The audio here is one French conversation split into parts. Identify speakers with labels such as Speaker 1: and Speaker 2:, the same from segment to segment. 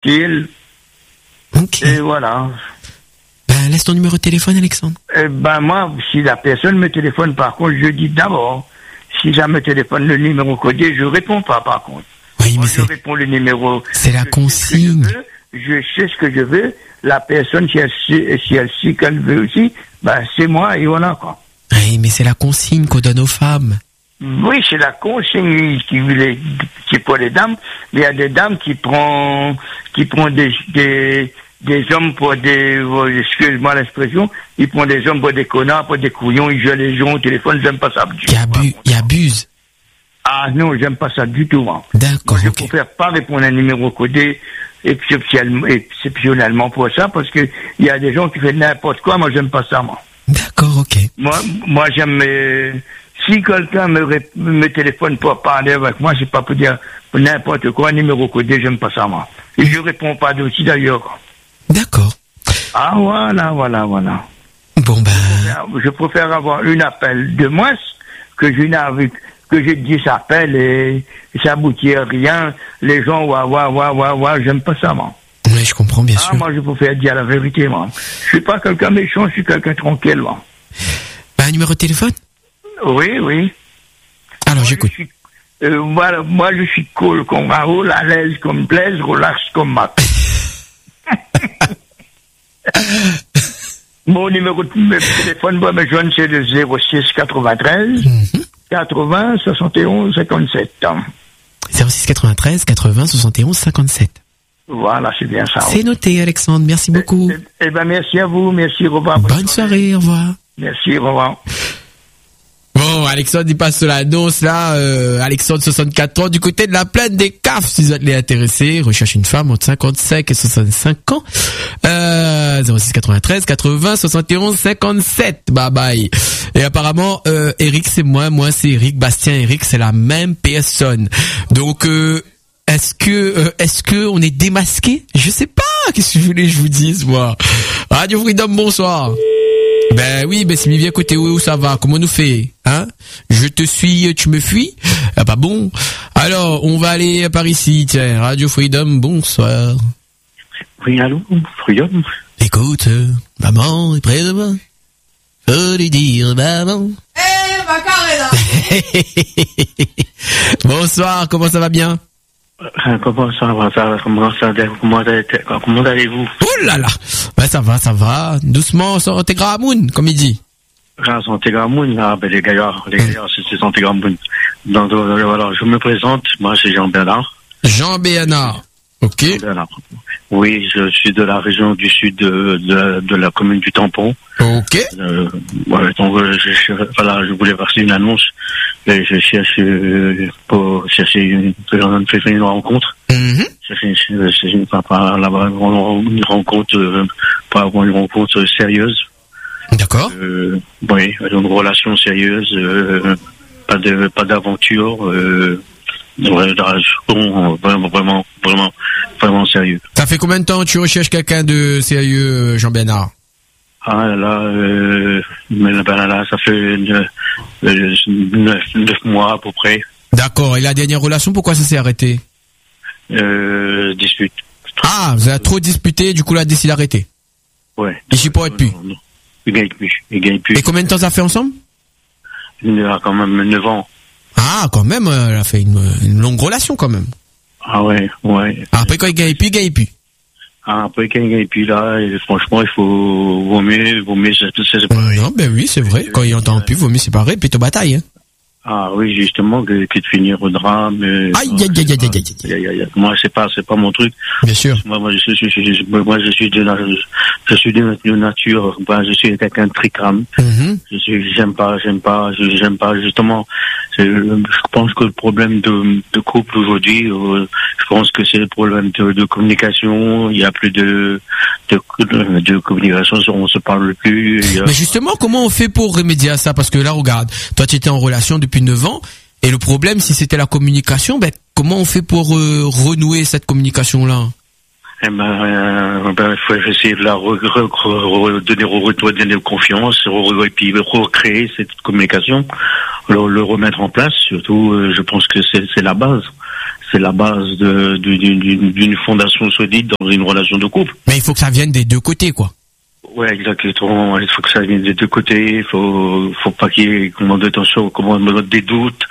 Speaker 1: tranquille.
Speaker 2: Ok.
Speaker 1: Et voilà.
Speaker 2: Ben, laisse ton numéro de téléphone, Alexandre.
Speaker 1: Moi, si la personne me téléphone, par contre, je dis d'abord, si ça me téléphone le numéro codé, je réponds pas, par contre.
Speaker 2: Oui,
Speaker 1: Moi,
Speaker 2: mais
Speaker 1: je réponds le numéro.
Speaker 2: c'est la consigne.
Speaker 1: Je sais ce que je veux. La personne, si elle sait qu'elle veut aussi, ben, c'est moi, et voilà, quoi.
Speaker 2: Oui, mais c'est la consigne qu'on donne aux femmes.
Speaker 1: Oui, c'est la consigne qui est pour les dames, mais il y a des dames qui prend des hommes pour des, excuse-moi l'expression, ils prennent des hommes pour des connards, pour des couillons, ils jouent les gens au téléphone, j'aime pas ça du tout.
Speaker 2: Ils abusent.
Speaker 1: Ah non, j'aime pas ça du tout, moi.
Speaker 2: D'accord,
Speaker 1: Moi, je
Speaker 2: ok.
Speaker 1: préfère pas répondre à un numéro codé exceptionnellement pour ça, parce que il y a des gens qui font n'importe quoi, moi j'aime pas ça, moi.
Speaker 2: D'accord, ok.
Speaker 1: Moi j'aime, si quelqu'un me téléphone pour parler avec moi, c'est pas pour dire n'importe quoi, un numéro codé, j'aime pas ça, moi. Et je réponds pas aussi d'ailleurs.
Speaker 2: D'accord.
Speaker 1: Ah, voilà.
Speaker 2: Bon, ben.
Speaker 1: Je préfère avoir un appel de moins que j'ai 10 appels et ça aboutit à rien. Les gens, j'aime pas ça, moi.
Speaker 2: Oui, je comprends, bien sûr.
Speaker 1: Moi, je préfère dire la vérité, moi. Je suis pas quelqu'un méchant, je suis quelqu'un tranquille, moi.
Speaker 2: Ben, un numéro de téléphone?
Speaker 1: Oui.
Speaker 2: Alors, j'écoute.
Speaker 1: Moi, je suis cool comme Raoul, à l'aise comme Blaise, relax comme Mac. Mon numéro de téléphone, moi, mes jeunes, c'est le 06 93 80 71 57.
Speaker 2: 06 93 80 71 57.
Speaker 1: Voilà, c'est bien ça.
Speaker 2: C'est noté, Alexandre. Merci beaucoup.
Speaker 1: Eh ben, merci à vous. Merci, au revoir.
Speaker 2: Bonne soirée, au revoir.
Speaker 1: Merci, au revoir.
Speaker 2: Bon, Alexandre, il passe l'annonce, là, Alexandre, 64 ans, du côté de la plaine des CAF, si vous êtes intéressés, recherche une femme entre 55 et 65 ans, 06 93 80 71 57, bye bye. Et apparemment, Eric, c'est moi c'est Eric, Bastien, Eric, c'est la même personne. Donc, est-ce que on est démasqué? Je sais pas, qu'est-ce que vous voulez que je vous dise, moi? Radio Freedom, bonsoir. Ben oui, ben si m'y vient côté où ça va, comment on nous fait, hein? Je te suis, tu me fuis? Ah bah bon. Alors, on va aller par ici, tiens, Radio Freedom, bonsoir.
Speaker 3: Oui, allô, Freedom?
Speaker 2: Écoute, maman est près de moi. Faut lui dire, maman.
Speaker 4: Macarena.
Speaker 2: Bonsoir, comment ça va bien?
Speaker 3: Comment allez-vous?
Speaker 2: Oh là là! Ben ça va. Doucement, santé Gramoun, comme il dit.
Speaker 3: Santé Gramoun, les gaillards, c'est Santé Gramoun. Donc, voilà, je me présente, moi c'est Jean Bernard.
Speaker 2: Jean Bernard. Ok.
Speaker 3: Oui, je suis de la région du sud de la commune du Tampon.
Speaker 2: Ok.
Speaker 3: Voilà, donc je voulais passer une annonce. Je cherche pour chercher une rencontre. Une rencontre, pas avoir une rencontre sérieuse.
Speaker 2: D'accord.
Speaker 3: Oui, une relation sérieuse, pas d'aventure. Vraiment sérieux.
Speaker 2: Ça fait combien de temps que tu recherches quelqu'un de sérieux, Jean Bernard?
Speaker 3: Ah là, ça fait 9 mois à peu près.
Speaker 2: D'accord. Et la dernière relation, pourquoi ça s'est arrêté?
Speaker 3: Dispute.
Speaker 2: Ah, vous avez trop disputé, du coup, là, décidé d'arrêter.
Speaker 3: Ouais.
Speaker 2: Il supporte plus.
Speaker 3: Il gagne plus.
Speaker 2: Et combien de temps ça fait ensemble?
Speaker 3: Il a quand même 9 ans.
Speaker 2: Ah, quand même, elle a fait une longue relation, quand même.
Speaker 3: Ah ouais.
Speaker 2: Après, quand il gagne plus.
Speaker 3: Après, quand il gagne plus, là, franchement, il vaut mieux,
Speaker 2: Non, ben oui, c'est vrai. Quand il entend plus, vaut mieux séparer, plutôt bataille, hein.
Speaker 3: Ah oui, justement, que de finir au drame.
Speaker 2: Aïe.
Speaker 3: Moi, c'est pas mon truc.
Speaker 2: Bien sûr.
Speaker 3: Moi, je suis de nature. Je suis quelqu'un de très calme. J'aime pas, justement. Je pense que le problème de couple aujourd'hui, je pense que c'est le problème de communication. Il y a plus de communication, on se parle plus.
Speaker 2: Mais justement, comment on fait pour remédier à ça? Parce que là, regarde, toi, tu étais en relation depuis 9 ans, et le problème, si c'était la communication, ben, comment on fait pour renouer cette communication-là?
Speaker 3: Il faut essayer de la redonner confiance, et puis recréer cette communication, le remettre en place. Surtout, je pense que c'est la base. c'est la base d'une fondation solide dans une relation de couple.
Speaker 2: Mais il faut que ça vienne des deux côtés, quoi.
Speaker 3: Ouais, exactement. Il faut que ça vienne des deux côtés. Il faut pas qu'il y ait des doutes.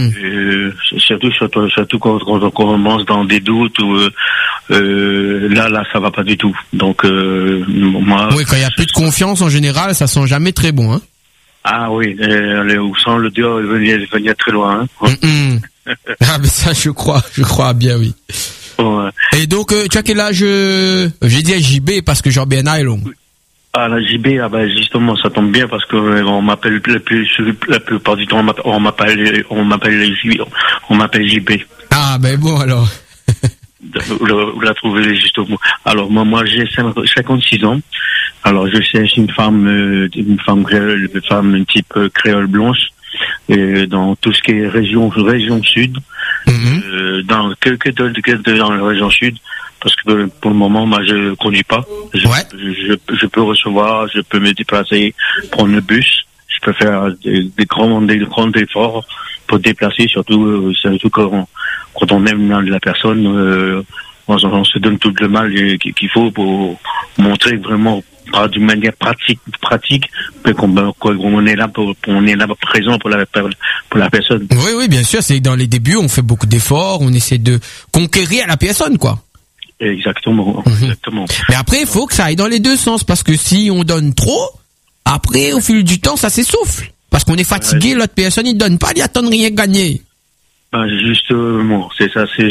Speaker 3: Surtout quand on commence dans des doutes où là ça va pas du tout. Donc moi. Oui,
Speaker 2: quand il y a plus de confiance en général, ça sent jamais très bon, hein.
Speaker 3: Ah oui, où sans le dire, venir très loin. Hein.
Speaker 2: Ah mais ça je crois bien, oui.
Speaker 3: Ouais.
Speaker 2: Et donc tu as quel âge? J'ai dit JB parce que genre bien long.
Speaker 3: Ah, la JB, justement, ça tombe bien parce que on m'appelle la plupart du temps, on m'appelle JB.
Speaker 2: Ah, ben bon, alors.
Speaker 3: Vous la trouvez justement. Alors, moi, j'ai 56 ans. Alors, je cherche une femme type créole blanche, dans tout ce qui est région sud, dans la région sud. Parce que pour le moment, moi, je conduis pas. Je peux recevoir, je peux me déplacer, prendre le bus. Je peux faire des grands efforts pour déplacer, surtout quand on aime la personne. On se donne tout le mal qu'il faut pour montrer vraiment d'une manière pratique qu'on est là présent pour la personne.
Speaker 2: Oui, bien sûr. C'est que dans les débuts, on fait beaucoup d'efforts, on essaie de conquérir la personne, quoi.
Speaker 3: Exactement.
Speaker 2: Mais après, il faut que ça aille dans les deux sens, parce que si on donne trop, après, au fil du temps, ça s'essouffle. Parce qu'on est fatigué, l'autre personne, il donne pas, il attend de rien gagner.
Speaker 3: Justement, c'est ça que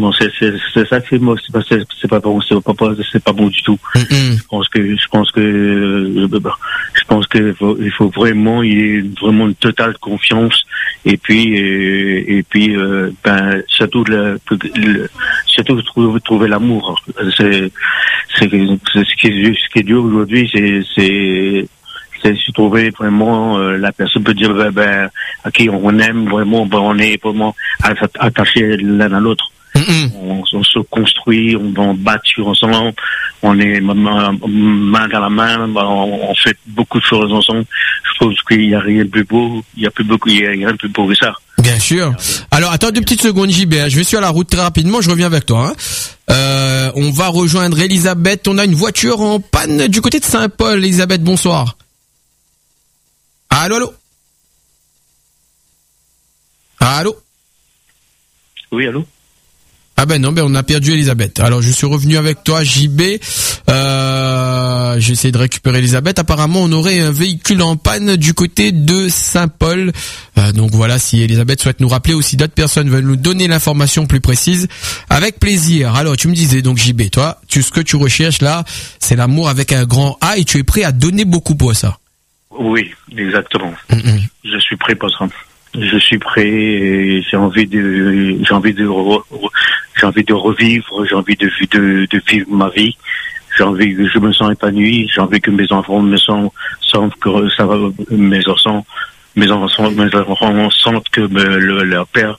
Speaker 3: c'est pas bon du tout. Je pense que il faut vraiment, il y ait vraiment une totale confiance et puis surtout trouver l'amour. C'est ce qui est dur aujourd'hui, c'est se trouver vraiment la personne peut dire à qui on aime vraiment, on est vraiment attachés l'un à l'autre. On se construit, on bâtit ensemble, on est main dans la main, on fait beaucoup de choses ensemble. Je pense qu'il n'y a rien de plus beau, il y a rien de plus beau que ça.
Speaker 2: Bien sûr. Alors attends 2 petites secondes, JB, je vais sur la route très rapidement, je reviens avec toi. On va rejoindre Elisabeth, on a une voiture en panne du côté de Saint-Paul. Elisabeth, bonsoir. Allô? Allô?
Speaker 3: Oui, allô?
Speaker 2: Ah ben non, on a perdu Elisabeth. Alors je suis revenu avec toi, JB. J'ai essayé de récupérer Elisabeth. Apparemment, on aurait un véhicule en panne du côté de Saint-Paul. Donc voilà, si Elisabeth souhaite nous rappeler ou si d'autres personnes veulent nous donner l'information plus précise, avec plaisir. Alors tu me disais donc JB, toi, ce que tu recherches là, c'est l'amour avec un grand A et tu es prêt à donner beaucoup pour ça.
Speaker 3: Oui, exactement. Je suis prêt pour ça. Je suis prêt et j'ai envie de revivre, j'ai envie de vivre ma vie. J'ai envie que je me sens épanoui, j'ai envie que mes enfants sentent que ça va, mes enfants sentent que leur père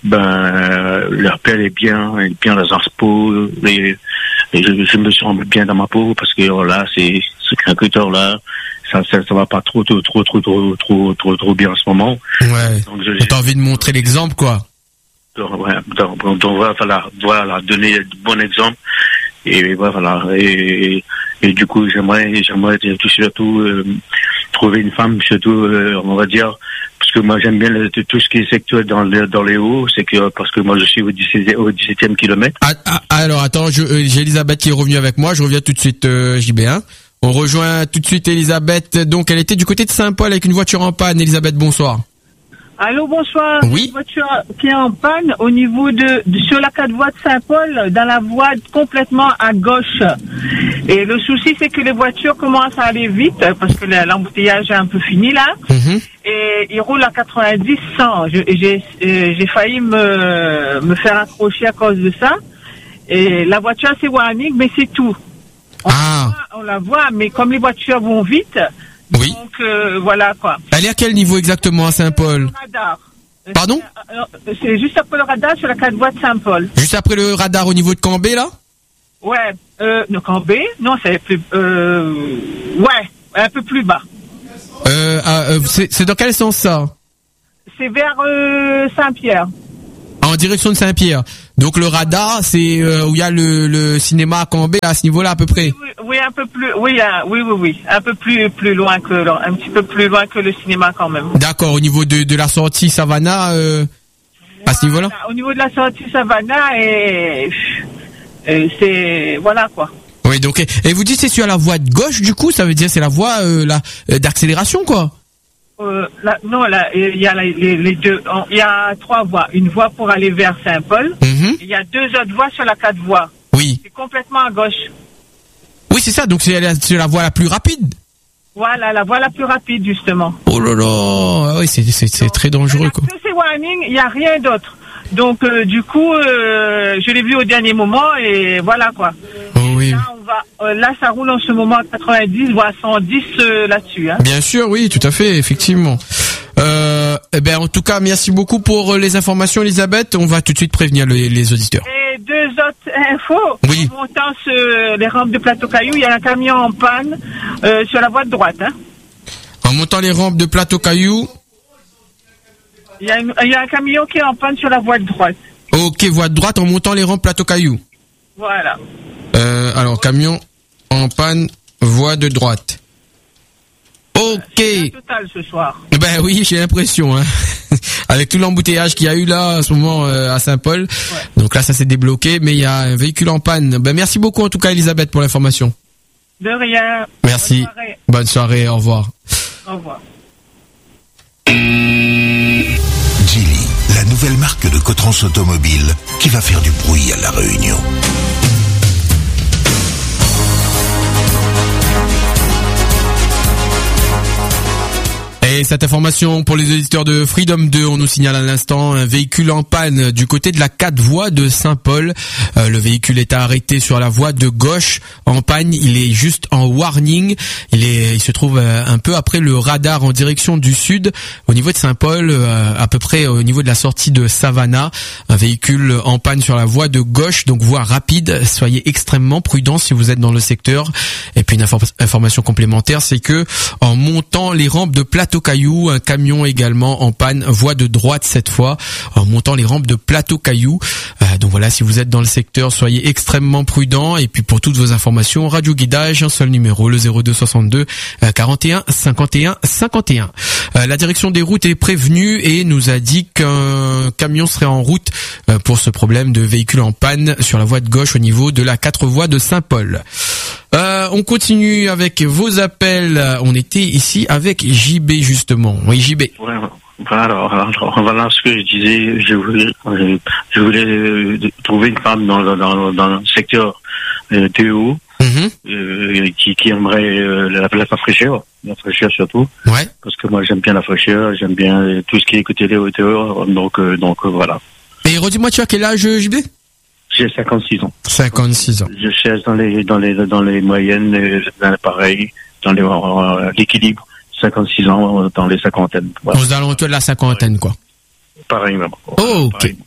Speaker 3: est bien dans sa peau et je me sens bien dans ma peau parce que là ce agriculteur là ça va pas trop bien en ce moment.
Speaker 2: Ouais. Donc t'as envie de montrer l'exemple quoi.
Speaker 3: Donc voilà, donner de bons exemples et voilà et du coup j'aimerais surtout trouver une femme surtout on va dire parce que moi j'aime bien tout ce qui est secteur dans les hauts, c'est que parce que moi je suis au 17e kilomètre.
Speaker 2: Alors attends, j'ai Elisabeth qui est revenue avec moi, je reviens tout de suite JB1. On rejoint tout de suite Elisabeth, donc elle était du côté de Saint-Paul avec une voiture en panne. Elisabeth, bonsoir.
Speaker 4: Allô, bonsoir.
Speaker 2: Oui.
Speaker 4: Une voiture qui est en panne au niveau sur la 4 voies de Saint-Paul, dans la voie complètement à gauche. Et le souci, c'est que les voitures commencent à aller vite, parce que l'embouteillage est un peu fini là. Et ils roulent à 90, 100. J'ai failli me faire accrocher à cause de ça. Et la voiture s'éloigne, mais c'est tout. On la voit, mais comme les voitures vont vite,
Speaker 2: oui.
Speaker 4: Donc voilà quoi.
Speaker 2: Elle est à quel niveau exactement à Saint-Paul?
Speaker 4: Radar.
Speaker 2: Pardon?
Speaker 4: C'est juste après le radar sur la 4 voies de Saint-Paul.
Speaker 2: Juste après le radar au niveau de Cambé là?
Speaker 4: Ouais, non Cambé, non c'est plus, ouais, un peu plus bas.
Speaker 2: C'est dans quel sens ça?
Speaker 4: C'est vers Saint-Pierre.
Speaker 2: En direction de Saint-Pierre. Donc le radar, c'est où il y a le cinéma à Cambé, à ce niveau-là à peu près.
Speaker 4: Oui, un peu plus, oui, un peu plus loin un petit peu plus loin que le cinéma quand même.
Speaker 2: D'accord, au niveau de la sortie Savannah, à ce niveau-là.
Speaker 4: Au niveau de la sortie Savannah, et c'est voilà quoi.
Speaker 2: Oui, donc et vous dites c'est sur la voie de gauche, du coup, ça veut dire c'est la voie d'accélération quoi.
Speaker 4: Non, il y a les deux. Il y a 3 voies. Une voie pour aller vers Saint-Paul. Il y a 2 autres voies sur la 4 voies.
Speaker 2: Oui.
Speaker 4: C'est complètement à gauche.
Speaker 2: Oui, c'est ça. Donc c'est la voie la plus rapide.
Speaker 4: Voilà, la voie la plus rapide justement.
Speaker 2: Oh là là. Oui, c'est très dangereux quoi.
Speaker 4: Tous ces warnings, il y a rien d'autre. Donc du coup, je l'ai vu au dernier moment et voilà quoi.
Speaker 2: Oh oui.
Speaker 4: Là, ça roule en ce moment à 90 voire 110 là-dessus. Hein.
Speaker 2: Bien sûr, oui, tout à fait, effectivement. Eh ben, en tout cas, merci beaucoup pour les informations, Elisabeth. On va tout de suite prévenir les auditeurs.
Speaker 4: Et 2 autres infos.
Speaker 2: Oui.
Speaker 4: En montant les rampes de Plateau Caillou, il y a un camion en panne sur la voie de droite. Hein.
Speaker 2: En montant les rampes de Plateau Caillou.
Speaker 4: Il y a un camion qui est en panne sur la voie de droite.
Speaker 2: Ok, voie de droite en montant les rampes Plateau Caillou.
Speaker 4: Voilà.
Speaker 2: Alors, camion en panne, voie de droite. Ok.
Speaker 4: C'est total ce soir.
Speaker 2: Ben oui, j'ai l'impression, hein. Avec tout l'embouteillage qu'il y a eu là, en ce moment, à Saint-Paul. Ouais. Donc là, ça s'est débloqué, mais il y a un véhicule en panne. Ben merci beaucoup, en tout cas, Elisabeth, pour l'information.
Speaker 4: De rien.
Speaker 2: Merci. Bonne soirée, au revoir.
Speaker 4: Au revoir.
Speaker 5: Geely, la nouvelle marque de Cotrans Automobile qui va faire du bruit à La Réunion.
Speaker 2: Et cette information pour les auditeurs de Freedom 2, on nous signale à l'instant un véhicule en panne du côté de la 4 voies de Saint-Paul. Le véhicule est arrêté sur la voie de gauche en panne. Il est juste en warning. Il se trouve un peu après le radar en direction du sud, au niveau de Saint-Paul, à peu près au niveau de la sortie de Savannah. Un véhicule en panne sur la voie de gauche, donc voie rapide. Soyez extrêmement prudents si vous êtes dans le secteur. Et puis une information complémentaire, c'est que en montant les rampes de Plateau Caillou, un camion également en panne, voie de droite cette fois, en montant les rampes de Plateau Caillou. Donc voilà, si vous êtes dans le secteur, soyez extrêmement prudents. Et puis pour toutes vos informations, Radio Guidage, un seul numéro, le 02 62 41 51 51. La direction des routes est prévenue et nous a dit qu'un camion serait en route pour ce problème de véhicule en panne sur la voie de gauche au niveau de la 4 voies de Saint-Paul. On continue avec vos appels. On était ici avec JB justement. Oui, JB.
Speaker 3: Ouais, alors, voilà ce que je disais. Je voulais trouver une femme dans le secteur TO qui aimerait la fraîcheur surtout.
Speaker 2: Ouais.
Speaker 3: Parce que moi j'aime bien la fraîcheur, j'aime bien tout ce qui est côté des hauteurs. Donc voilà.
Speaker 2: Et redis-moi, tu as quel âge, JB?
Speaker 3: J'ai 56 ans.
Speaker 2: 56 ans.
Speaker 3: Je cherche dans les moyennes, pareil, dans l'équilibre. 56 ans, dans les cinquantaines.
Speaker 2: Voilà. Aux alentours de la cinquantaine, quoi.
Speaker 3: Pareil, même.
Speaker 2: Oh, ok.
Speaker 3: Pareil.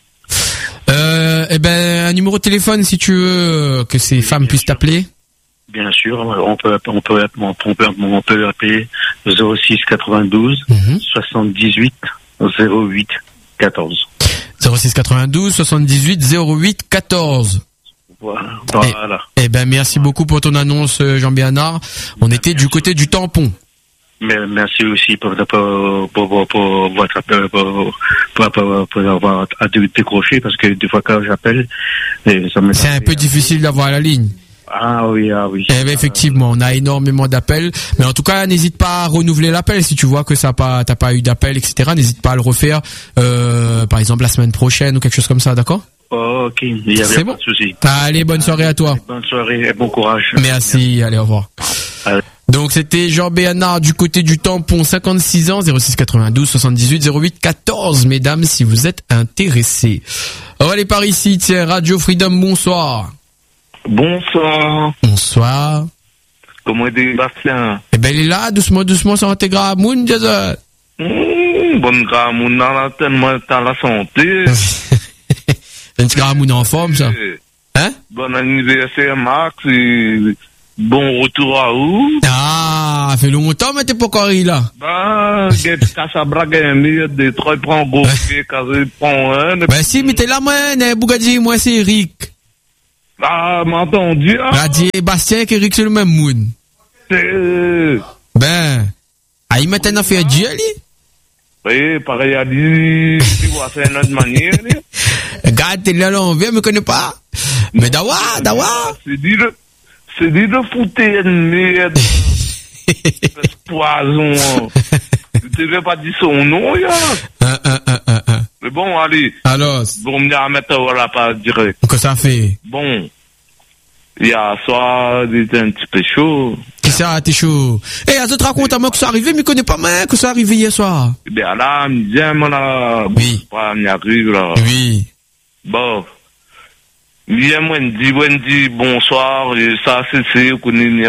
Speaker 2: Eh ben, un numéro de téléphone, si tu veux, que ces femmes puissent t'appeler.
Speaker 3: Bien sûr, on peut appeler 06 92 78 08 14.
Speaker 2: 06 92 78 08 14.
Speaker 3: Voilà.
Speaker 2: Eh ben, merci beaucoup pour ton annonce, Jean-Bernard. On était du côté du tampon.
Speaker 3: Mais merci aussi pour avoir à décrocher, parce que des fois quand j'appelle,
Speaker 2: c'est un peu difficile d'avoir la ligne.
Speaker 3: Ah oui.
Speaker 2: Eh ben, effectivement, on a énormément d'appels, mais en tout cas, n'hésite pas à renouveler l'appel si tu vois que t'as pas eu d'appel, etc. N'hésite pas à le refaire, par exemple la semaine prochaine ou quelque chose comme ça, d'accord?
Speaker 3: Ok, il y a
Speaker 2: bon.
Speaker 3: pas de souci.
Speaker 2: Allez, bonne soirée à toi.
Speaker 3: Bonne soirée et bon courage.
Speaker 2: Merci. Allez, au revoir. Donc c'était Jean Béanard du côté du tampon, 56 ans, 06 92 78 08 14, mesdames, si vous êtes intéressés. On va aller par ici, tiens, Radio Freedom, bonsoir.
Speaker 6: Bonsoir.
Speaker 2: Bonsoir.
Speaker 6: Comment est Bastien?
Speaker 2: Eh ben, il est là, doucement, ça intègre à Moon, Jason.
Speaker 6: Bonne Gramoun dans la tellement dans la santé.
Speaker 2: Un petit Gramoun en forme, ça. Hein?
Speaker 6: Bon anniversaire, Max. Bon retour à où?
Speaker 2: Ah, fait longtemps, mais t'es pas encore là.
Speaker 6: Bah, Casabra gagne des trois prend gros, casé prend un.
Speaker 2: Ben si, mais t'es là, moi, né, Bougadi, moi, c'est Eric.
Speaker 6: Ah, m'a entendu, hein?
Speaker 2: Là, dit Bastien et Eric, c'est le même moon. Ben, ah, il mettait une affaire Dieu, lui?
Speaker 6: Oui, pareil à dire, tu vois, c'est une autre manière,
Speaker 2: Regarde, t'es là, l'envers, me connais pas. Mais dawa.
Speaker 6: C'est dit de foutre une merde. Ce poison. Tu devais pas dire son nom, là. Mais bon, allez.
Speaker 2: Alors.
Speaker 6: Bon, on va mettre la page direct.
Speaker 2: Qu'est-ce que ça fait?
Speaker 6: Bon. Il y a soir, il était un petit peu chaud.
Speaker 2: Qui ça, t'es chaud? Eh, hey, tu te racontes à moi que ça arrivé, mais connais pas moi, que ça arrivé hier soir.
Speaker 6: Eh bien, là, j'aime, là.
Speaker 2: Oui.
Speaker 6: Pas, m'y arrive, là.
Speaker 2: Oui.
Speaker 6: Bon. J'aime, Wendy, bonsoir, et ça, c'est, vous connaissez,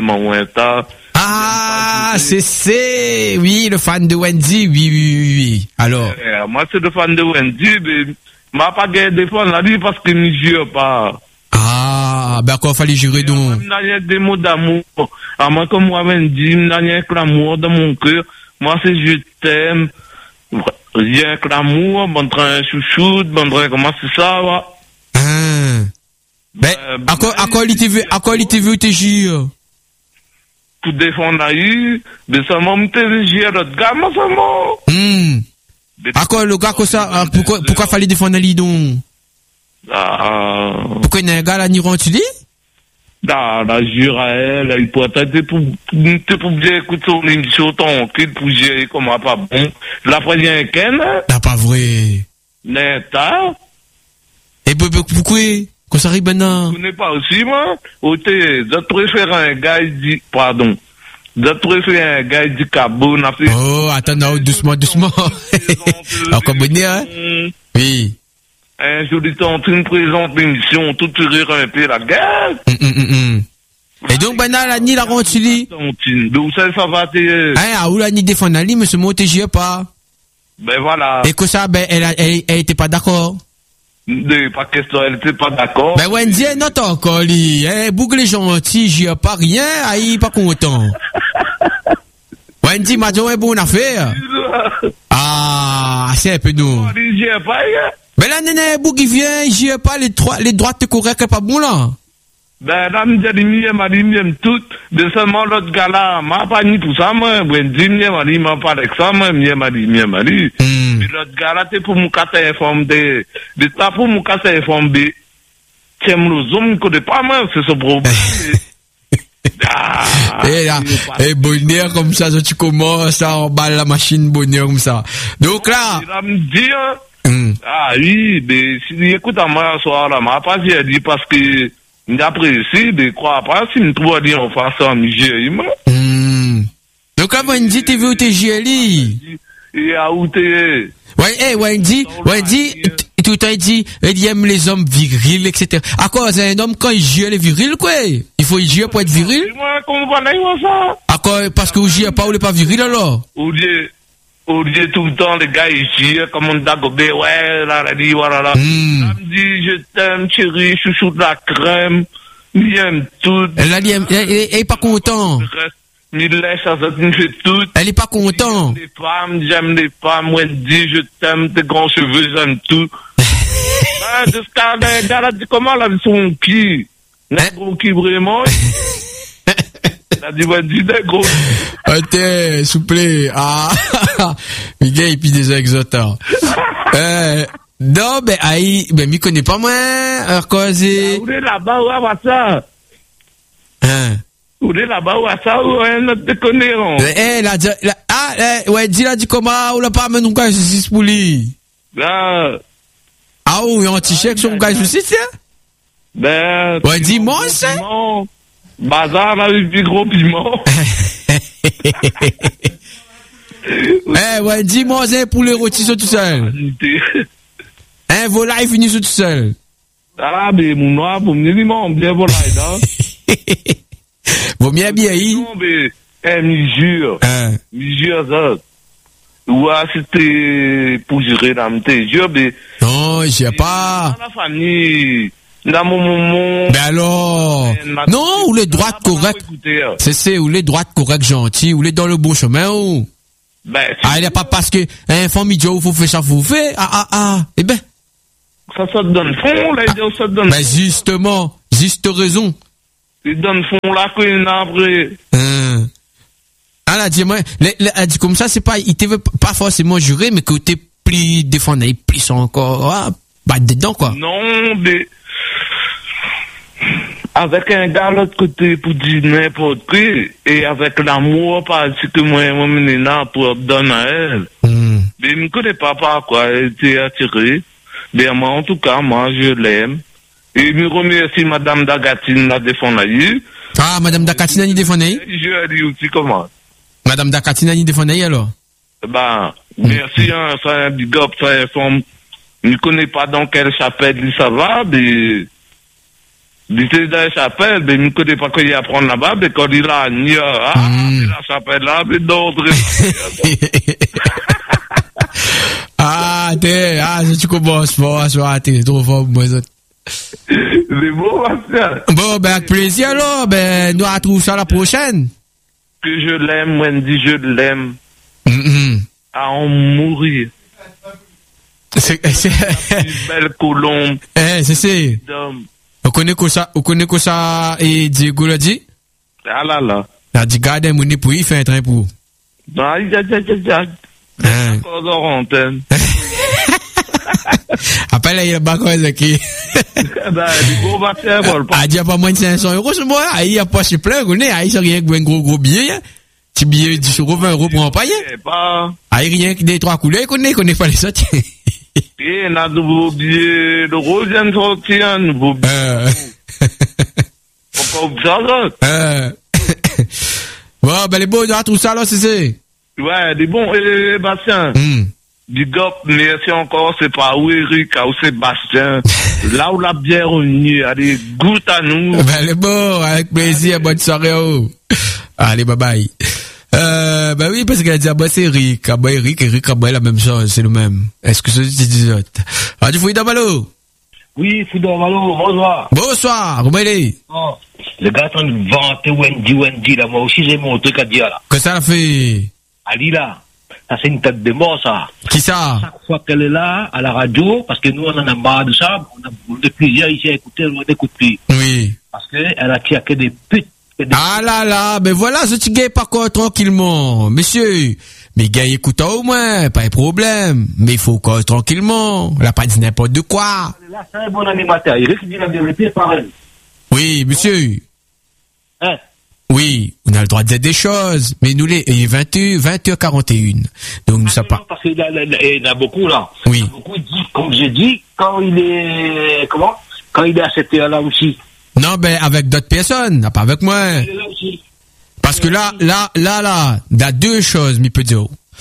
Speaker 2: Ah, c'est, oui, le fan de Wendy, oui. Alors.
Speaker 6: Moi, c'est le fan de Wendy, mais, m'a pas gagné de défendre la vie parce que je ne jure pas.
Speaker 2: Ah, ben, quoi, fallait jurer donc.
Speaker 6: Il n'y a des mots d'amour. À moi, comme moi, Wendy, il n'y a que l'amour dans mon cœur. Moi, c'est je t'aime. Rien que l'amour, bon train chouchou, bon train, comment c'est ça, va?
Speaker 2: Ben, à quoi il t'est vu, t'es jure?
Speaker 6: Pour défendre la vie, mais ça m'a mis jure l'autre gars, moi, ça m'a.
Speaker 2: À quoi le gars, que ça, pourquoi fallait défendre la donc? Pourquoi il y a un gars là, n'y rentre-tu-lui?
Speaker 6: La jure à elle, il pourrait être pour bien écouter son émission, tranquille, pour gérer comme pas bon. La première qu'elle,
Speaker 2: là, pas vrai.
Speaker 6: N'est-ce
Speaker 2: et pourquoi? Qu'on s'arrive maintenant?
Speaker 6: Je connais pas aussi, moi. Je préfère un gars, du Cabo,
Speaker 2: oh, attends, non, doucement. Encore bonne, hein? Oui.
Speaker 6: Un joli temps, tu me présentes l'émission, tout rire un peu la gueule.
Speaker 2: Et donc, maintenant, la ni la rentili.
Speaker 6: D'où ça va te.
Speaker 2: Hein, où la ni défend la ligne, mais ce mot te jure pas.
Speaker 6: Ben voilà.
Speaker 2: Et que ça, ben, elle était pas d'accord.
Speaker 6: Pas question, elle était pas d'accord.
Speaker 2: Ben, Wendy, elle note encore, lui. Hein, boucle les gentils, j'y ai pas rien, aïe, pas content. Wendy m'a dit, ouais, bonne affaire. Ah, c'est un peu nous.
Speaker 6: J'y ai pas,
Speaker 2: ben là, néné, bou qui vient, j'y ai pas les droites correctes, pas bon, là.
Speaker 6: Ben, là, m'aime tout. De seulement l'autre gars là, m'a pas ni pour ça, moi. Wendy, m'a pas avec ça, moi, m'aime. Mais l'autre gars là, c'est pour me casser informe de ça pour me casser informe de, tiens, le zoom, connaît pas, moi, c'est ce problème.
Speaker 2: Et là, et bonheur comme ça, tu commences à emballer la machine bonheur comme ça. Donc là.
Speaker 6: Il va me dire, ah oui, mais si écoute à moi, soir là, m'a pas dit parce que, j'apprécie, de croire pas, si me trouve dire en face en Nigeria.
Speaker 2: Donc là, Wendy, t'es vu où t'es joli?
Speaker 6: Et à où t'es?
Speaker 2: Ouais, Wendy, tout a dit, il aime les hommes virils, etc. À cause d'un homme, quand il gère les virils, quoi? Il faut y gérer pour être viril?
Speaker 6: Moi, comment va ça?
Speaker 2: À cause, parce que vous gère pas ou n'est pas viril, alors?
Speaker 6: Au lieu tout le temps, les gars, ils gèrent, comme on dit, ouais, là, voilà. Ça me dit, je t'aime, chérie, chouchou de la crème, il aime tout.
Speaker 2: Elle est pas content.
Speaker 6: Il laisse ça me fait tout.
Speaker 2: Elle est pas content.
Speaker 6: J'aime les femmes, Wendy, je t'aime, tes grands cheveux, j'aime tout. Jusqu'à les gars, là, comment là, ils sont qui? Les gros qui vraiment? Elle a dit, Wendy, des gros.
Speaker 2: Attends, s'il vous plaît. Ah, Miguel, et puis des exoteurs. Non, ben, aïe, ben, m'y connais pas, moi, alors, cause.
Speaker 6: Où est là-bas, où est ça? Où est là-bas, où est ça, où est notre déconnerant?
Speaker 2: Ouais, dis là, dis comment, ou l'a pas, mais nous, quand je suis pour lui. Ah, oui, on t-shirt sur le gars, je suis, tiens?
Speaker 6: Ben,
Speaker 2: ouais, dis-moi, c'est?
Speaker 6: Bazar, là, le plus gros piment.
Speaker 2: Ouais, dis-moi, c'est pour les rôtis tout seul. Volaille finit tout seul.
Speaker 6: Ah, mais mon noir, pour me dire, bien volaille, là.
Speaker 2: Vaut mieux bien,
Speaker 6: non, mais, m'y jure, ça. Ouais, c'était pour gérer la m'te jure, mais.
Speaker 2: Non, j'ai pas.
Speaker 6: Dans la famille,
Speaker 2: Ben alors, non, ou les droites correctes, c'est, ou les droites correctes gentilles, ou les dans le bon chemin, ou. Il n'y a pas parce que, famille Joe, faut faire ça, faut faire, eh ben.
Speaker 6: Ça te donne fond, là, ça te donne
Speaker 2: fond. Justement, juste raison.
Speaker 6: Il donne fond là, qu'il a après.
Speaker 2: Là, dis-moi, dit comme ça, c'est pas, il te veut pas forcément jurer, mais que t'es plus défendu, plus encore, dedans, quoi.
Speaker 6: Non, mais, avec un gars de l'autre côté pour dire n'importe quoi, et avec l'amour, parce que moi, je là pour donner à elle. Mais je ne connais pas par quoi elle était attirée. Mais moi, en tout cas, moi, je l'aime. Et je remercie Madame Dagatine, la défendaille.
Speaker 2: Ah, Madame Dagatine, elle défendaille?
Speaker 6: Je lui dis aussi comment.
Speaker 2: Madame Dagatine, elle défendaille alors?
Speaker 6: Merci, ça un big up, ça informe. Je ne connais pas dans quelle chapelle ça va, mais. Il était dans la chapelle, mais je ne connais pas qu'il y a à prendre là-bas, mais quand il a la chapelle là, mais d'autres.
Speaker 2: Tu commences fort, t'es trop fort, moi, ça.
Speaker 6: C'est bon, Marcel.
Speaker 2: Bon, avec plaisir, alors, nous retrouvons ça la prochaine.
Speaker 6: Que je l'aime, Wendy, je l'aime. À en mourir.
Speaker 2: C'est
Speaker 6: une belle colombe.
Speaker 2: C'est. On connaît quoi ça, et Diego l'a dit?
Speaker 6: Ah là.
Speaker 2: Il a dit, garde mon nez pour y faire un train pour.
Speaker 6: Encore dans l'antenne.
Speaker 2: Après, là, il y a pas quoi, Zaki.
Speaker 6: Du gros bâtiment, Paul.
Speaker 2: Il y a pas moins de 500 €, c'est moi. Il y a pas chez plein, il y a rien que un gros billet. Petit billet 10 €, 20 € pour en payer. Il y a rien que des 3 couleurs, il connaît pas les autres.
Speaker 6: Et on a de nouveaux billets, le rose vient de sortir, un nouveau billet. Pourquoi vous ça,
Speaker 2: Bon, les beaux, on a tout ça, là, c'est.
Speaker 6: Ouais, des bons, Bastien. Big up, merci encore, c'est pas où Eric, ou Sébastien. Là où la bière est venue, allez, goûte à nous.
Speaker 2: Les beaux, avec plaisir, bonne soirée, Allez, bye bye. Oui, parce qu'elle a dit, c'est Eric. Eric, la même chose, c'est le même. Est-ce que c'est des autres? Du Fouida Malo?
Speaker 7: Oui, Fouida Malo, bonsoir.
Speaker 2: Bonsoir, comment il est?
Speaker 7: Le gars est en train de vanter Wendy, là. Moi aussi, j'ai mon truc à dire, là.
Speaker 2: Que ça a fait?
Speaker 7: Ali, là. Ça, c'est une tête de mort, ça.
Speaker 2: Qui ça?
Speaker 7: Chaque fois qu'elle est là, à la radio, parce que nous, on en a marre de ça, on a plusieurs ici à écouter, on n'écoute plus.
Speaker 2: Oui.
Speaker 7: Parce qu'elle a tiré que des putes.
Speaker 2: Ben voilà, ce petit gars pas quoi tranquillement. Monsieur, mais gars écoute au moins, pas de problème. Mais il faut quoi tranquillement. Elle a pas dit n'importe de quoi.
Speaker 7: Là, c'est un bon animateur. Il risque de dire la vérité pareil.
Speaker 2: Oui, monsieur.
Speaker 7: Hein?
Speaker 2: Oui, on a le droit de dire des choses. Mais nous, il est 20h41. Donc, nous savons pas.
Speaker 7: Parce qu'il y en a beaucoup, là.
Speaker 2: Oui.
Speaker 7: Il y a beaucoup dit, comme j'ai dit, quand il est, quand il est à cette heure-là aussi.
Speaker 2: Non, avec d'autres personnes, pas avec moi. Parce que là, il y a deux choses, mais peut dire.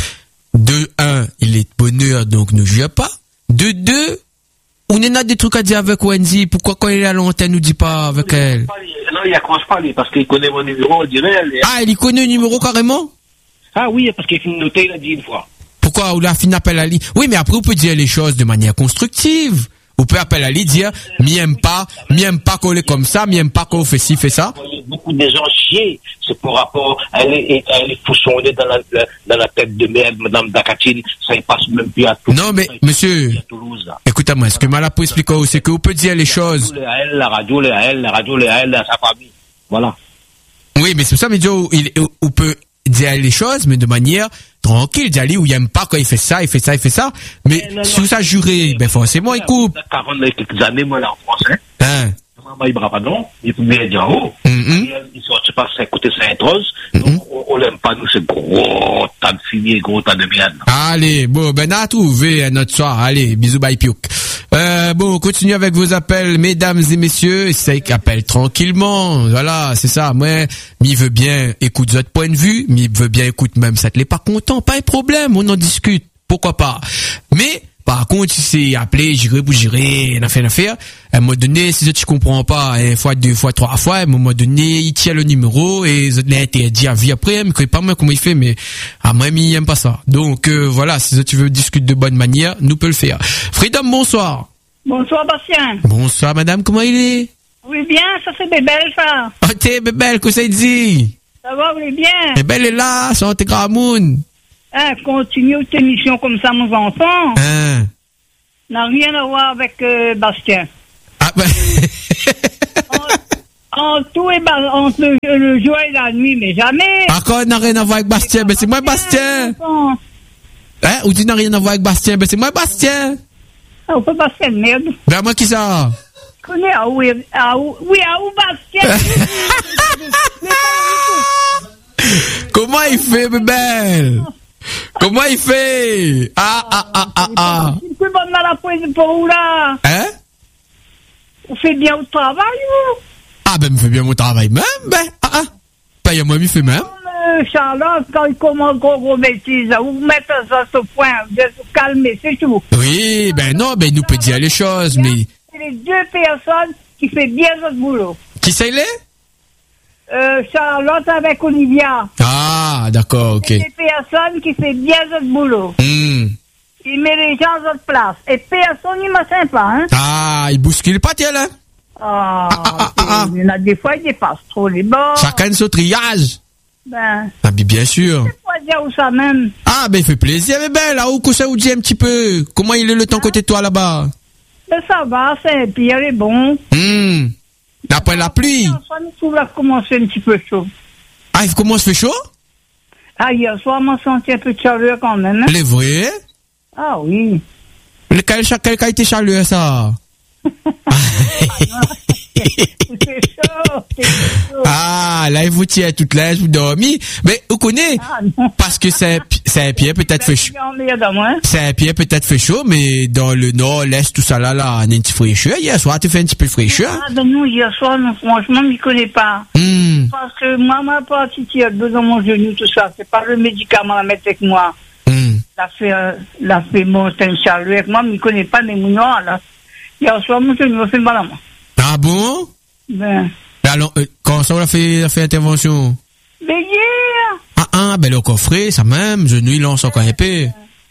Speaker 2: De un, il est de bonheur, donc ne joue pas. De deux, on en a des trucs à dire avec Wendy. Pourquoi quand il est à l'antenne, nous dit pas avec elle?
Speaker 7: Non, il accroche pas, parce qu'il connaît mon numéro, on dirait.
Speaker 2: Il connaît le numéro carrément?
Speaker 7: Ah oui, parce qu'il a fini de noter, il a dit une fois.
Speaker 2: Pourquoi? On a fini d'appel à lui. Oui, mais après, on peut dire les choses de manière constructive. On peut appeler à lui dire, m'aime pas qu'on est comme ça, m'aime pas qu'on fait ci, fait ça.
Speaker 7: Beaucoup de gens chier, c'est pour rapport, elle est foussonnée dans la tête de merde, Madame Dagatine, ça y passe même plus à tout.
Speaker 2: Non, mais, monsieur, écoutez-moi, ce que m'a pour expliquer, c'est qu'on peut dire les choses.
Speaker 7: La radio, sa famille. Voilà.
Speaker 2: Oui, mais c'est ça, mais Joe, on peut dire les choses, mais de manière tranquille, dire où il aime pas quand il fait ça. Mais si ça juré, forcément, il coupe.
Speaker 7: 40 quelques années, moi, là, en France,
Speaker 2: hein.
Speaker 7: Il brava non, il pouvait dire haut. Il sortait pas ça, écouter ça rose. Donc, on l'aime pas, nous, c'est gros tas de fumier, gros tas de merde.
Speaker 2: Allez, bon, on a trouvé notre soir. Allez, bisous, bye, piouk. Bon, on continue avec vos appels, mesdames et messieurs. C'est qui appelle tranquillement. Voilà, c'est ça. Moi, m'y veut bien écoute votre point de vue. M'y veut bien écoute même ça te l'est pas content. Pas de problème, on en discute. Pourquoi pas. Mais, par contre, si c'est appelé, j'irai pour j'irai, on a fait une affaire. À un moment donné, si tu comprends pas, une fois, deux fois, trois fois, à un moment donné, il tient le numéro et il a interdit à vie après, mais pas moi comment il fait, mais à moi, il aime pas ça. Donc, voilà, si tu veux discuter de bonne manière, nous peut le faire. Freedom, bonsoir.
Speaker 8: Bonsoir, Bastien.
Speaker 2: Bonsoir, madame, comment il est?
Speaker 8: Oui, bien, ça c'est Bébel, ça.
Speaker 2: Oh, t'es Bébel, qu'est-ce que ça dit?
Speaker 8: Ça va, oui, bien.
Speaker 2: Bébel est là, sur tes gramoun.
Speaker 8: Hein, continue tes missions comme ça, mon enfant.
Speaker 2: Hein?
Speaker 8: N'a rien à voir avec Bastien.
Speaker 2: Ah, ben.
Speaker 8: En tout et entre le jour et la nuit, mais jamais.
Speaker 2: Encore, n'a rien à voir avec Bastien, ben c'est moi Bastien. Hein? Ou tu n'as rien à voir avec Bastien, ben c'est moi Bastien.
Speaker 8: Ah, on peut Bastien, merde.
Speaker 2: Ben moi qui ça?
Speaker 8: Je connais à où Bastien.
Speaker 2: Comment il fait, Bébel? Comment il fait? Ah.
Speaker 8: Tu peux bonne la poésie pour où là?
Speaker 2: Hein?
Speaker 8: On fait bien au travail, ou?
Speaker 2: Ah, ben, me fait bien mon travail même, ben, Ben, moi, m'y fait même.
Speaker 8: Charlotte, quand il commence gros bêtises, vous mettez ça sur point, vous êtes calmez, c'est tout.
Speaker 2: Oui, ben non, ben, il nous peut dire les choses, mais.
Speaker 8: C'est les deux personnes qui font bien votre boulot.
Speaker 2: Qui c'est les?
Speaker 8: Charlotte avec Olivia.
Speaker 2: Ah, d'accord, ok.
Speaker 8: C'est des personnes qui font bien votre boulot. Il met les gens à votre place. Et personne n'est pas sympa, hein.
Speaker 2: Ah, il bouscule pas, tiens, là.
Speaker 8: Il y en a des fois, il dépasse trop les bords.
Speaker 2: Chacun son triage.
Speaker 8: Ben.
Speaker 2: Ah, bien sûr.
Speaker 8: C'est pas dire où ça même.
Speaker 2: Ah, ben, il fait plaisir, mais ben, là, où ça vous dit un petit peu? Comment il est le temps côté de toi, là-bas?
Speaker 8: Ben, ça va, c'est pire et bon.
Speaker 2: Après la pluie.
Speaker 8: Ça nous va commencer un petit peu chaud.
Speaker 2: Ah, il commence à faire chaud?
Speaker 8: Ah, hier soir, on m'a senti un peu de chaleur quand même, hein.
Speaker 2: Les vrais?
Speaker 8: Ah, oui.
Speaker 2: Quelle qualité chaleur, ça?
Speaker 8: C'est chaud.
Speaker 2: Ah, là, il vous tient toute la vous dormez. Mais, vous connaissez? Parce que Saint-Pierre peut-être fait chaud. Saint-Pierre peut-être fait chaud, mais dans le nord, l'est, tout ça là, on a un petit fraîcheur. Hier soir, tu fais un petit peu de fraîcheur.
Speaker 8: Ah, ben non, hier soir, non, franchement, je m'y connais pas. Parce que moi, ma partie qui a deux dans mon genou, tout ça, c'est pas le médicament à mettre avec moi. La fait monter une chaleur avec moi, je m'y connais pas, mais mon noir, là. Hier soir, mon genou a fait mal à moi.
Speaker 2: Ah bon?
Speaker 8: Ben.
Speaker 2: Alors, quand ça, on a fait intervention?
Speaker 8: Ben, hier.
Speaker 2: Ben, le coffret, ça même, genou, il lance encore épais.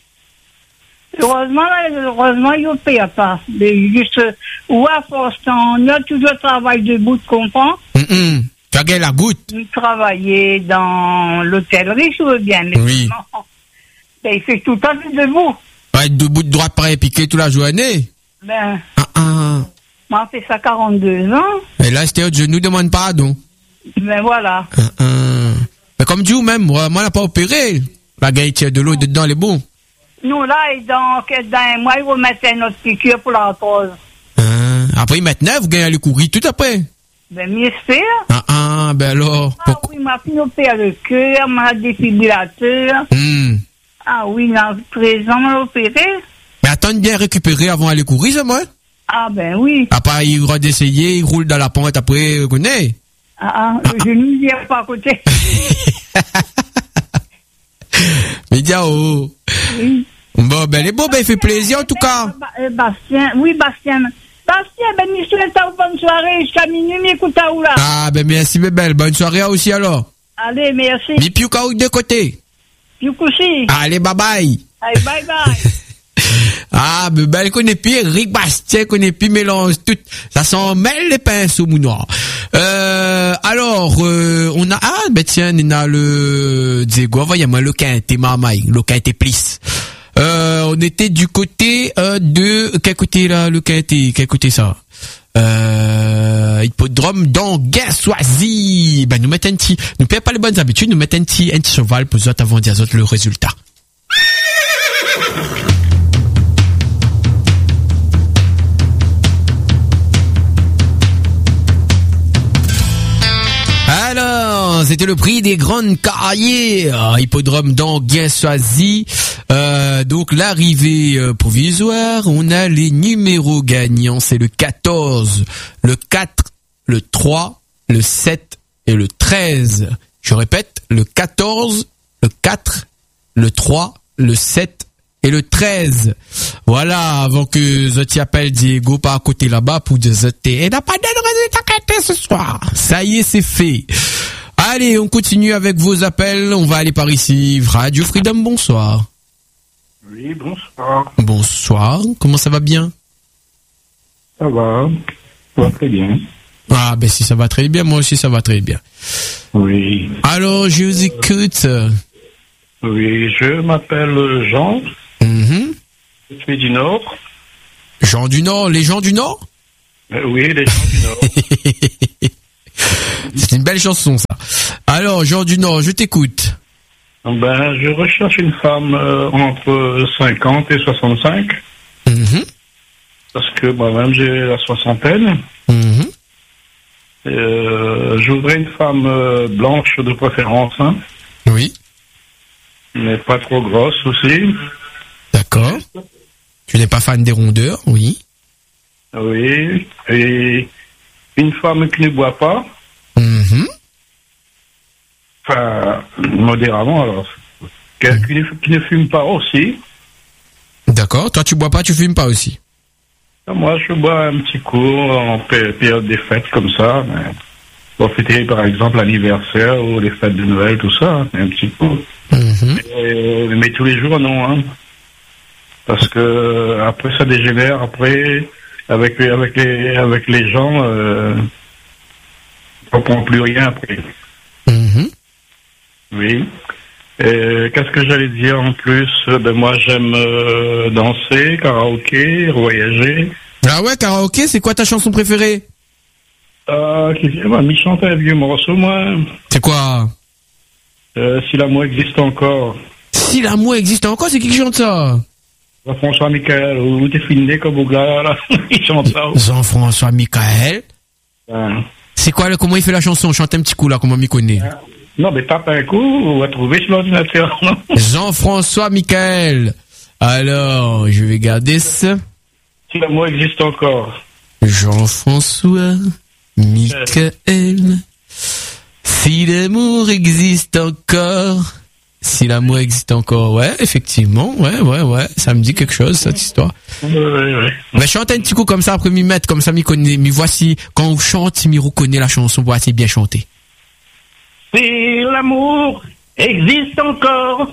Speaker 8: Heureusement, il ne paye pas. Mais juste, ou à force, on a toujours travail debout, tu comprends?
Speaker 2: Tu as gagné la goutte?
Speaker 8: Il travaillait dans l'hôtellerie, je veux bien, mais
Speaker 2: oui.
Speaker 8: Non. Ben, il fait tout le temps debout.
Speaker 2: Ouais, debout de droite, pareil, piqué toute la journée.
Speaker 8: Ben. Moi, j'ai fait ça 42 ans.
Speaker 2: Et là, c'était au genou, demande pardon.
Speaker 8: Ben, voilà.
Speaker 2: Mais comme Dieu même, moi, on n'a pas opéré. La gars, il tire de l'eau dedans, les bons.
Speaker 8: Nous, là, dans un mois, ils vont mettre une autre piqûre pour l'arthrose.
Speaker 2: Après, maintenant, vous gagnez le courir tout après.
Speaker 8: Ben, mieux faire.
Speaker 2: Ben alors.
Speaker 8: Ah oui, m'a fait opérer le cœur, m'a défibrillateur. Ah oui, dans 13 ans, m'a opéré.
Speaker 2: Mais attends de bien récupérer avant d'aller courir, ça, moi.
Speaker 8: Ah ben oui.
Speaker 2: Après, il va d'essayer, il roule dans la pente, après, vous connaissez.
Speaker 8: Le genou, il n'est pas à côté.
Speaker 2: Mais diao. Oui. Bon, ben, les beaux, ben, il fait plaisir, en tout cas.
Speaker 8: Bastien, ben, monsieur, bonne soirée, jusqu'à minuit, m'écoute à où là?
Speaker 2: Ah, ben, merci, bébé, bonne soirée aussi, alors.
Speaker 8: Allez, merci.
Speaker 2: Mais piouka de côté.
Speaker 8: Piouka aussi.
Speaker 2: Allez, bye bye.
Speaker 8: Allez, bye bye.
Speaker 2: Ah, bébé, elle connaît plus Rick Bastien, connaît plus mélange tout. Ça s'en mêle les pinceaux, mon noir. Alors, on a, tiens, on a le, Diego, voyez-moi, le quintet, mamaï, le quintet plis. On était du côté, de, quel côté là, le quintet, quel côté ça? Hippodrome d'Anguin-Soisy. Ben, nous mettons un petit, nous payons pas les bonnes habitudes, nous mettons un petit cheval pour autres avant de dire le résultat. Alors, c'était le prix des grandes carrières, hippodrome d'Anguin-Soisy. Donc l'arrivée provisoire, on a les numéros gagnants, c'est le 14, le 4, le 3, le 7 et le 13. Je répète, le 14, le 4, le 3, le 7 et le 13. Voilà, avant que Zoti appelle Diego par à côté là-bas pour dire Zoti, il n'a pas de résultat ce soir. Ça y est, c'est fait. Allez, on continue avec vos appels. On va aller par ici. Radio Freedom, bonsoir.
Speaker 9: Oui, bonsoir.
Speaker 2: Bonsoir, comment ça va bien?
Speaker 3: Ça va très bien.
Speaker 2: Ah, ben si ça va très bien, moi aussi ça va très bien.
Speaker 3: Oui.
Speaker 2: Alors, je vous écoute.
Speaker 3: Oui, je m'appelle Jean. Je suis du Nord.
Speaker 2: Jean du Nord, les gens du Nord?
Speaker 3: Oui, les gens du Nord.
Speaker 2: C'est une belle chanson, ça. Alors, Jean du Nord, je t'écoute.
Speaker 3: Ben, je recherche une femme entre 50 et 65. Parce que moi-même, j'ai la soixantaine. Je voudrais une femme blanche de préférence. Hein.
Speaker 2: Oui.
Speaker 3: Mais pas trop grosse aussi.
Speaker 2: D'accord. Tu n'es pas fan des rondeurs, oui.
Speaker 3: Oui. Et une femme qui ne boit pas. Enfin, modérément alors. Qui ne fume pas aussi.
Speaker 2: D'accord. Toi, tu bois pas, tu fumes pas aussi.
Speaker 3: Moi, je bois un petit coup en période des fêtes comme ça. Pour fêter, par exemple, l'anniversaire ou les fêtes de Noël, tout ça, hein, un petit coup. Mais tous les jours, non. Hein. Parce que après, ça dégénère. Après, avec les gens, on ne comprend plus rien après. Oui. Qu'est-ce que j'allais dire en plus? Ben moi j'aime danser, karaoké, voyager.
Speaker 2: Ah ouais, karaoké, c'est quoi ta chanson préférée?
Speaker 3: m'y chante un vieux morceau, moi.
Speaker 2: C'est quoi?
Speaker 3: Si l'amour existe encore.
Speaker 2: Si l'amour existe encore, c'est qui chante ça?
Speaker 3: Jean-François Michael, ou t'es filmé comme au gars là, il chante ça.
Speaker 2: Jean-François Michael. C'est quoi, comment il fait la chanson? Chante un petit coup là, comment m'y connaît?
Speaker 3: Non, mais tape un coup, on va trouver sur l'ordinateur, non?
Speaker 2: Jean-François Michael. Alors, je vais garder ça.
Speaker 3: Si l'amour existe encore.
Speaker 2: Jean-François Michael. Si l'amour existe encore. Si l'amour existe encore. Ouais, effectivement. Ouais. Ça me dit quelque chose, cette histoire.
Speaker 3: Ouais.
Speaker 2: Mais chante un petit coup comme ça, après m'y mettre, comme ça m'y connaît. Mais voici, quand on chante, m'y reconnaît la chanson, voici bien chanter.
Speaker 3: Si l'amour existe encore,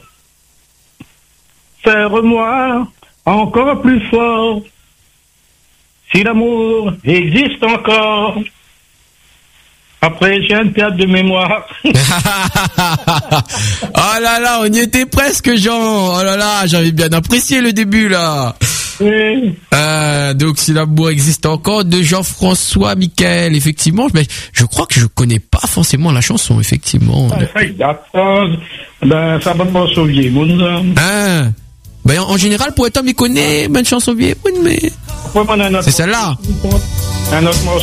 Speaker 3: serre-moi encore plus fort. Si l'amour existe encore, après j'ai un théâtre de mémoire.
Speaker 2: Oh là là, on y était presque, Jean. Oh là là, j'avais bien apprécié le début là.
Speaker 3: Oui.
Speaker 2: Donc si l'amour existe encore, de Jean-François Michael, effectivement. Mais je crois que je connais pas forcément la chanson, effectivement.
Speaker 3: Ça date, ça va pas sauver,
Speaker 2: ben en général, pour être homme, il connaît une chanson vieille, mais c'est celle-là.
Speaker 3: Un autre morceau.